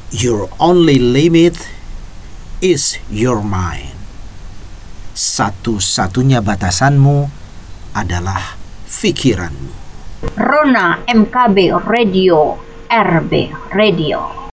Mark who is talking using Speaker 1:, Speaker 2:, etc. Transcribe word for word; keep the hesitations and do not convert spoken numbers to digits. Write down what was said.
Speaker 1: Your only limit is your mind. Satu-satunya batasanmu adalah pikiranmu.
Speaker 2: Rona M K B Radio, R B Radio.